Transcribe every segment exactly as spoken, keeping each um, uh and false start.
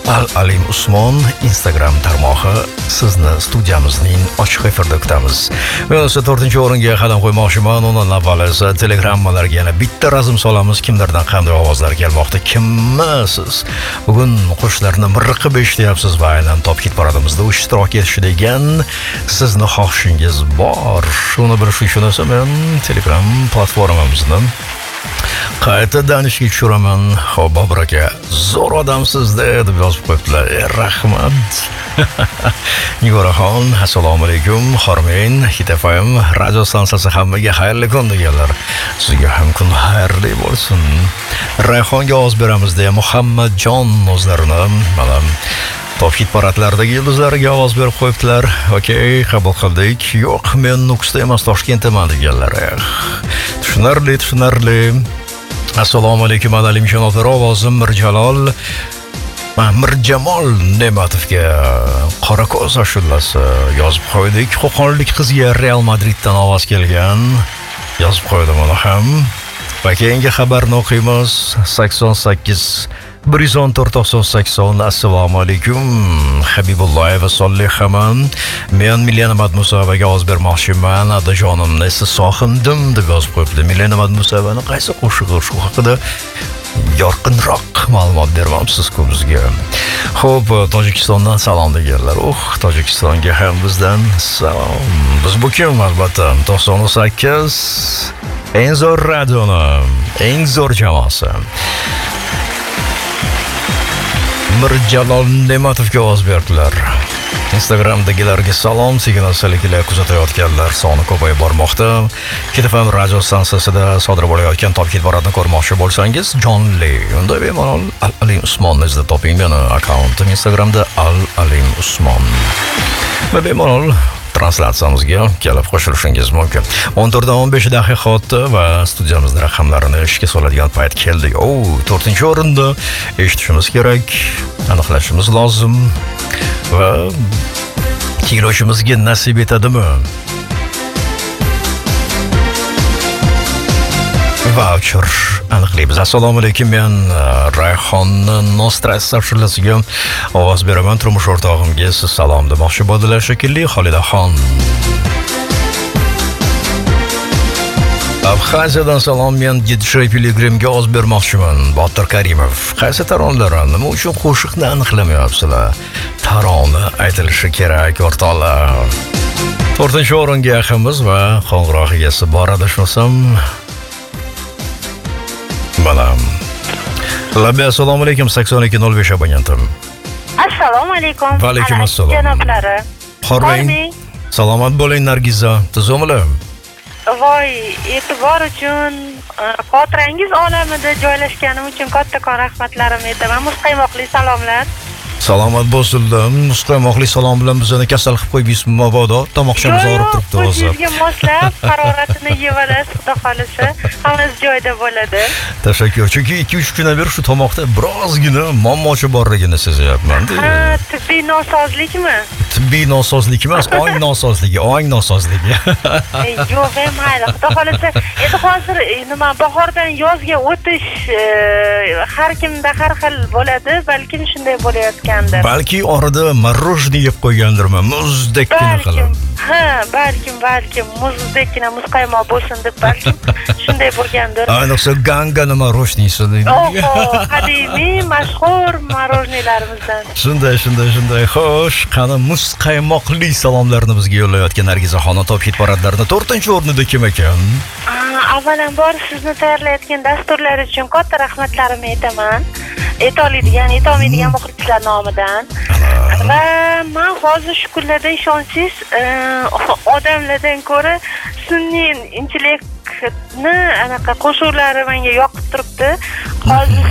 Al Alim Usmon Instagram tarmog'i sizni studiyamizning ochiq efirda kutamiz. Men esa to'rtinchi o'ringa qadam qo'ymoqchiman. Undan avval esa telegrammalarga yana bitta razm solamiz. Kimlardan qanday ovozlar kelmoqda? Kimmisiz? Bugun qo'shiqlarni mirqib eshityapsiz va aynan Top Hit paradimizda ishtirok etish degan sizni xohishingiz bor. Shuni bilish uchun esa men Telegram platformamizni qaytadan ishga tushiraman. Xo'p, Bobur aka, zo'r odamsiz deb yozib qo'yibdilar. Rahmat. Nigoraxon, assalomu alaykum. Xormeyn, Hit F M radio stansiyasi hammaga xayrli kun deganlar. Sizga ham kun xayrli bo'lsin. Rayhonga ovoz beramiz deya Muhammadjon o'zlarini mana Top Hit paradlaridagi yulduzlarga ovoz berib qo'yibdilar. Okey, qabul qildik. Yo'q, men Nukusda emas, Toshkentdaman deganlar. Tushunarli, tushunarli. Assalomu alaykum, Adalim Shanoflar, ovozim Mirjalol. Mirjamol Ne'matovga qora ko'z ashullasi yozib qo'ydik. Qo'qonlik qizga Real Madriddan ovoz kelgan. Yozib qo'ydim uni ham. Va keyingi xabarni o'qiymiz. sakson sakkiz bir yuz o'n to'rt to'qson sakson. Assalomu alaykum. Habibullayeva Solihaman. Men Milena Madmusovaga ovoz bermoqchiman. Adajonimni esa soxindim deb yozib qo'yibdi. Milena Madmusovani qaysi qo'shig'i shu haqida yorqinroq ma'lumot bermamsiz-ku bizga. Xo'p, Tojikistondan salom deganlar. Uh, Tojikistonga ham bizdan salom. Biz bu kim albatta to'qson sakkiz eng zo'r radioni, eng zo'r jamoasi. Mirjalol Ne'matovga ovoz berdilar. Instagramdagilarga salom, sekin-astaliklar kuzatayotganlar soni ko'payib bormoqda. Hit F M radio stansiyasida sodir bo'layotgan Top Hit paradini ko'rmoqchi bo'lsangiz, jonli unda bemalol Al Alim Usmon izlab toping. Meni akkauntim Instagramda Al Alim Usmon. Va bemalol translyatsiyamizga kelib qo'shilishingiz mumkin. o'n to'rtdan o'n besh daqiqa va studiyamizning raqamlarini ishga soladigan payt keldik. O, to'rtinchi o'rinda eshitishimiz kerak, aniqlashimiz lozim va tinglovchimizga nasib etadimi? Voucher aniqlaymiz. Assalomu alaykum, men Rayhonni Nostras ashulasiga ovoz beraman. Turmush o'rtog'imga siz salom demoqchi bo'ldilar shekilli. Xolidaxon. Abxaziyadan salom, men D J Piligrimga ovoz bermoqchiman. Botir Karimov. Qaysi taronlar, nima uchun qo'shiqni aniqlamayapsizlar? Tarona aytilishi kerak, o'rtoqlar. to'rtinchi o'ringa yaqinmiz va qo'ng'iroq egasi bor adashmasam. Balam. Labbi, assalomu alaykum, sakson ikki nol besh abonentim. Assalomu alaykum. Va alaykum assalom. Janoblari. Xormang. Salomat bo'ling Nargiza. Tuzumli. Voy, e'tibor uchun, xotirangiz olamida joylashganim uchun kattakon rahmatlarimni aytaman. Muzqaymoqli salomlar. Salomat bo'lsinlar. Muzqaymoqli salom bilan bizani kasal qilib qo'yibsiz mabodo. Tomoqchamiz og'rib turibdi o'zi. Sizga moslab haroratini yeb olasiz, xudo xolisa. Hammasi joyida bo'ladi. Tashakkur. Chunki ikki uch kundan beri shu tomoqda birozgina muammochi borligini sezyapman. Ha, tibbiy nosozlikmi? Tibbiy nosozlik emas, ong nosozligi, ong nosozligi. Yo'q, mayli. Xudo xolisa, endi hozir nima bahordan yozga o'tish har kimda har xil bo'ladi, balkim shunday bo'layotgan. Balki orada marojniy yeb qo'ygandirman, muzdekgina qilib. Ha, balkim, balkim muzdekgina muzqaymoq bo'lsin deb balkim shunday bo'lgandir. Ayniqsa Gangani marojniysi deydi. Oho, qadimiy, mashhur marojniylarimizdan. Shunday, shunday, shunday. Xo'sh, qani muzqaymoqli salomlarni bizga yo'llayotgan Nargizaxon Top Hit paradlarida to'rtinchi o'rnida kim ekan? Avvalambor sizni tayyorlayotgan dasturlar uchun katta rahmatlarimni aytaman. Aytoladigan, aytolmaydigan muxlislar nomidan. Va men hozir shu kunlarda ishonsiz, odamlardan ko'ra sun'iy intellektni anaqa qo'shuvlari menga yoqib turibdi. Hozir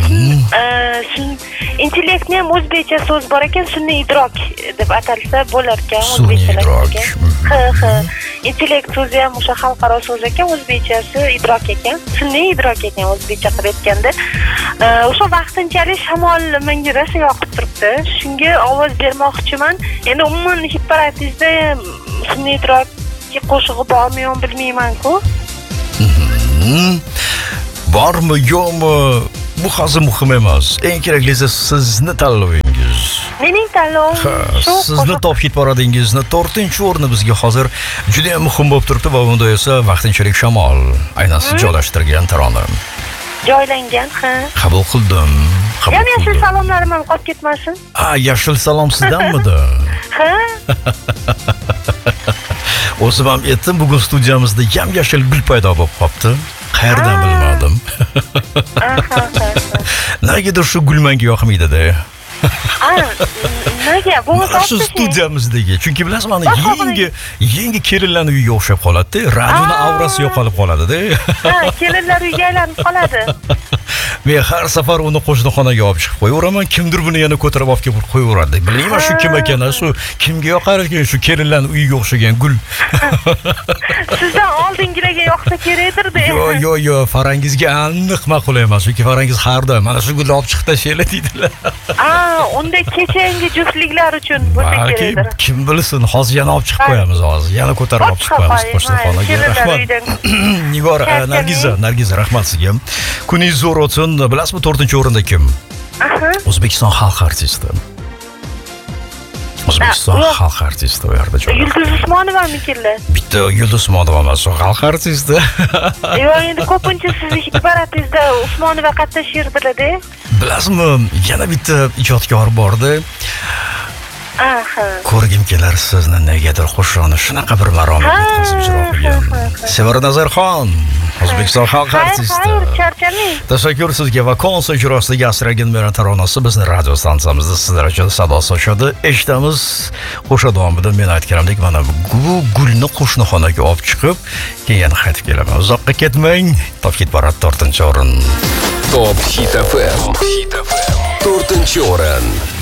intellektni ham o'zbekcha so'z bor ekan, sun'iy idrok deb atalsa bo'lar ekan o'zbekchalarga. Ha, ha. Intellekt so'zi ham o'sha xalqaro so'z ekan, o'zbekchasi idrok ekan. Sun'iy idrok ekan o'zbekcha qilib aytganda. O'sha vaqtinchalik shamol menga rosa yoqib turibdi. Shunga ovoz bermoqchiman. Endi umuman hit paradizda sun'iy idrokga qo'shig'i bormi yo'qmi bilmayman-ku. Bormi yo'qmi? Bu hozir muhim emas. Eng keraklisi sizni tanlovingiz. salom. Shu Sizni top hit paradingizni to'rtinchi o'rni bizga hozir juda ham muhim bo'lib turibdi va unda esa vaqtinchalik shamol aynan siz joylashtirgan tarona. Joylangan, ha. Qabul qildim. Qabul Yana yashil qildim. salomlarim ham qolib ketmasin. Ah, yashil salom sizdanmidi? Ha? O'zim ham aytdim, bugun studiyamizda yam yashil gul paydo bo'lib qopti. Qayerdan Ah. bilmadim. Aha, ha. Negadir shu gul menga yoqmaydi-da. Ah, nega? Bu Shu studiyamizdagi. Chunki bilasizmi, mana Boshqa yangi yangi kelinlarning uyiga o'xshab qoladi-da. Radioning Ah. aurasi yo'qolib qoladi-da. Ha, kelinlar uyga aylanib qoladi. Men har safar uni qo'shnixonaga olib chiqib qo'yaveраman, kimdir buni yana ko'tarib olib kelib qo'yaveradi. Bilmayman shu kim ekan, shu kimga yoqar ekan shu kelinlarning uyiga o'xshagan gul. Sizdan oldingilarga yoqsa kerakdir-da. Yo, yo, yo, farangizga aniq ma'qul emas. Chunki farangiz har doim mana shu gulni olib chiqib tashlaylar deydilar. Ah, unda kechangi juftliklar uchun bo'lsa Balki kerakdir. kim bilsin, hozir yana olib chiqib qo'yamiz hozir. Yana ko'tarib olib chiqib qo'yamiz qo'shnixonaga. Kelinlar Rahmat. uydan. Nigor, Charchaning. Nargiza, Nargiza, rahmat sizga. Kuningiz zo'r o'tsin. Bilasizmi to'rtinchi o'rinda kim? Aha. O'zbekiston xalq artisti. O'zbekiston Ah, xalq artisti u yerda joylashgan. Yulduz Usmonovamikinlar. Bitta Yulduz Usmonova emas, u xalq artisti. Yo, endi ko'pincha sizni hitparatingizda Usmonova qatnashirdilar-da. Bilasizmi, yana bitta ijodkor bordi. Aha. Ko'rgim kelar sizni negadir qo'shig'ini shunaqa bir maromat Ha, yetkazib ijro qilgan. ha, ha. Sevara Nazarxon, O'zbekiston xalq Xayr, artisti. xayr, charchamang. Tashakkur sizga va konser ijrosidagi asragan mera taronasi bizni radio stansiyamizda sizlar uchun sado sochadi. Eshitamiz. Qo'sha davomida men aytganimdek mana bu gulni qo'shnixonaga olib chiqib, keyin qaytib kelaman. Uzoqqa ketmang. Top hit parad to'rtinchi o'rin. Top Hit эф эм. to'rtinchi o'rin.